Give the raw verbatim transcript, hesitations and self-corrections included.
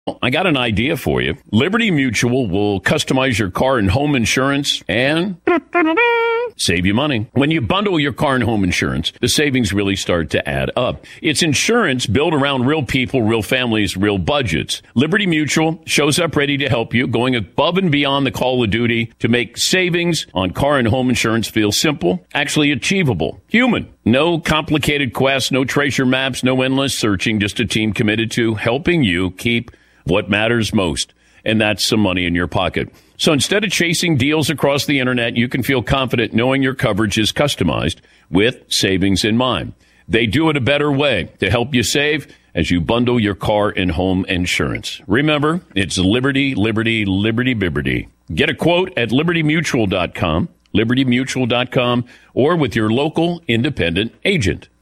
I got an idea for you. Liberty Mutual will customize your car and home insurance and save you money. When you bundle your car and home insurance, the savings really start to add up. It's insurance built around real people, real families, real budgets. Liberty Mutual shows up ready to help you, going above and beyond the call of duty to make savings on car and home insurance feel simple, actually achievable, human. No complicated quests, no treasure maps, no endless searching, just a team committed to helping you keep what matters most, and that's some money in your pocket. So instead of chasing deals across the internet, you can feel confident knowing your coverage is customized with savings in mind. They do it a better way to help you save as you bundle your car and home insurance. Remember, it's Liberty, Liberty, Liberty, Liberty. Get a quote at liberty mutual dot com, liberty mutual dot com, or with your local independent agent.